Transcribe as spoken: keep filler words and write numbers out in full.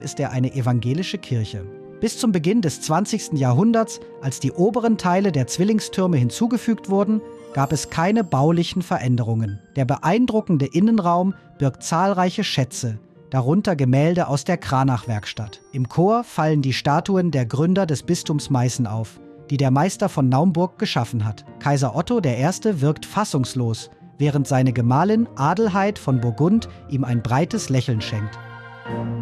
ist er eine evangelische Kirche. Bis zum Beginn des zwanzigsten Jahrhunderts, als die oberen Teile der Zwillingstürme hinzugefügt wurden, gab es keine baulichen Veränderungen. Der beeindruckende Innenraum birgt zahlreiche Schätze, darunter Gemälde aus der Cranach-Werkstatt. Im Chor fallen die Statuen der Gründer des Bistums Meißen auf, die der Meister von Naumburg geschaffen hat. Kaiser Otto der Erste wirkt fassungslos, während seine Gemahlin Adelheid von Burgund ihm ein breites Lächeln schenkt.